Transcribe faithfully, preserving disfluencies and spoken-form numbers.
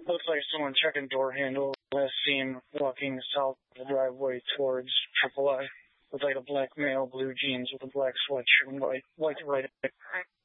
Looks like someone checking door handle. Last seen walking south of the driveway towards Triple I with like a black male, blue jeans with a black sweatshirt and white, white right.